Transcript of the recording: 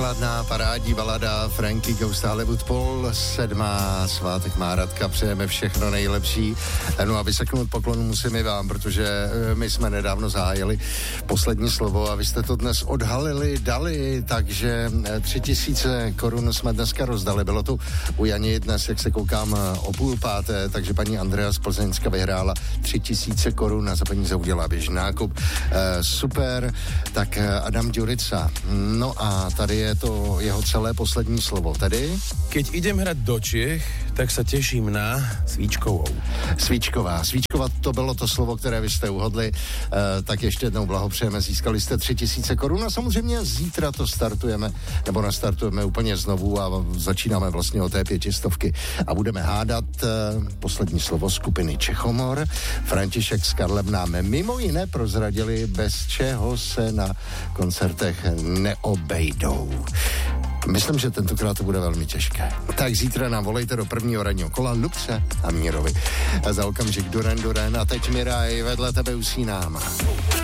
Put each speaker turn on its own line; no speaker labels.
Důkladná parádní balada Frankie Goes to Hollywood, 7. svátek má Radka, přejeme všechno nejlepší. No a vyseknout poklonu musím i vám, protože my jsme nedávno zahájili poslední slovo a vy jste to dnes odhalili, dali, takže 3000 korun jsme dneska rozdali. Bylo to u Jani dnes, jak se koukám, o 4:30, takže paní Andrea z Plzeňska vyhrála 3000 korun a za peníze udělá běžný nákup. Super, tak Adam Ďurica. No a tady je to jeho celé poslední slovo, tedy?
Keď idem hrať do Čiech, tak sa teším na Svíčkovou.
Svíčková, to bylo to slovo, které vy jste uhodli, tak ještě jednou blahopřejeme, získali jste 3000 korun a samozřejmě zítra to nastartujeme úplně znovu a začínáme vlastně o té 500 a budeme hádat poslední slovo skupiny Čechomor. František s Karlem nám mimo jiné prozradili, bez čeho se na koncertech neobejdou. Myslím, že tentokrát to bude velmi těžké. Tak zítra nám volejte do prvního ranního kola Lubce a Mírovi. A za okamžik Duran a teď Miraj vedle tebe usínám.